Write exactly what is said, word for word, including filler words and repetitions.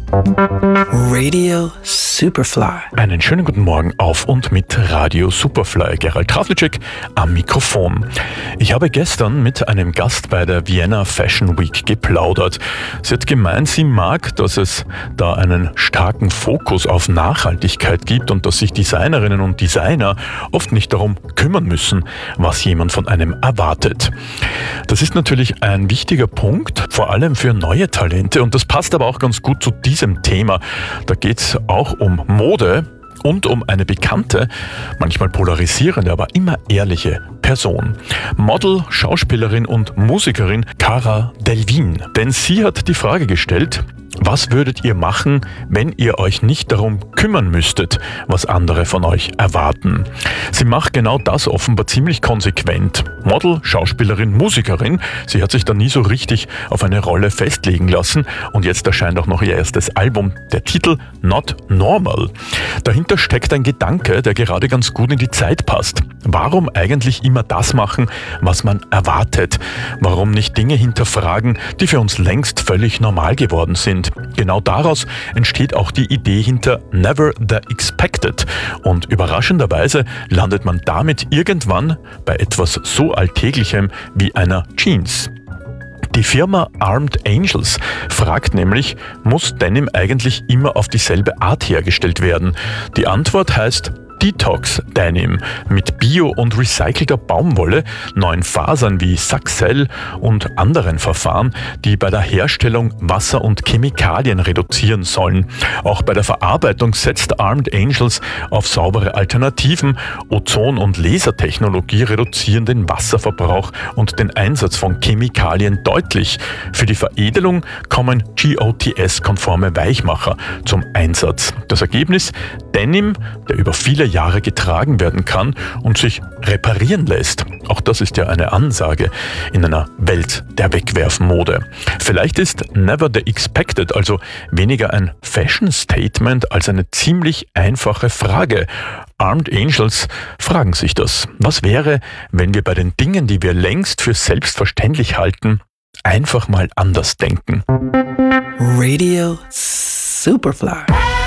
Radio Superfly. Einen schönen guten Morgen auf und mit Radio Superfly. Gerald Traflicek am Mikrofon. Ich habe gestern mit einem Gast bei der Vienna Fashion Week geplaudert. Sie hat gemeint, sie mag, dass es da einen starken Fokus auf Nachhaltigkeit gibt und dass sich Designerinnen und Designer oft nicht darum kümmern müssen, was jemand von einem erwartet. Das ist natürlich ein wichtiger Punkt, vor allem für neue Talente, und das passt aber auch ganz gut zu diesem Thema. Da geht es auch um Mode und um eine bekannte, manchmal polarisierende, aber immer ehrliche Person. Model, Schauspielerin und Musikerin Cara Delevingne. Denn sie hat die Frage gestellt: Was würdet ihr machen, wenn ihr euch nicht darum kümmern müsstet, was andere von euch erwarten? Sie macht genau das offenbar ziemlich konsequent. Model, Schauspielerin, Musikerin. Sie hat sich da nie so richtig auf eine Rolle festlegen lassen. Und jetzt erscheint auch noch ihr erstes Album. Der Titel Not Normal. Dahinter steckt ein Gedanke, der gerade ganz gut in die Zeit passt. Warum eigentlich immer das machen, was man erwartet? Warum nicht Dinge hinterfragen, die für uns längst völlig normal geworden sind? Genau daraus entsteht auch die Idee hinter Never the Expected. Und überraschenderweise landet man damit irgendwann bei etwas so Alltäglichem wie einer Jeans. Die Firma Armed Angels fragt nämlich, muss Denim eigentlich immer auf dieselbe Art hergestellt werden? Die Antwort heißt Detox Denim mit bio- und recycelter Baumwolle, neuen Fasern wie Saxel und anderen Verfahren, die bei der Herstellung Wasser und Chemikalien reduzieren sollen. Auch bei der Verarbeitung setzt Armed Angels auf saubere Alternativen. Ozon- und Lasertechnologie reduzieren den Wasserverbrauch und den Einsatz von Chemikalien deutlich. Für die Veredelung kommen G O T S-konforme Weichmacher zum Einsatz. Das Ergebnis: Denim, der über viele Jahre getragen werden kann und sich reparieren lässt. Auch das ist ja eine Ansage in einer Welt der Wegwerfmode. Vielleicht ist Never the Expected also weniger ein Fashion-Statement als eine ziemlich einfache Frage. Armed Angels fragen sich das. Was wäre, wenn wir bei den Dingen, die wir längst für selbstverständlich halten, einfach mal anders denken? Radio Superfly.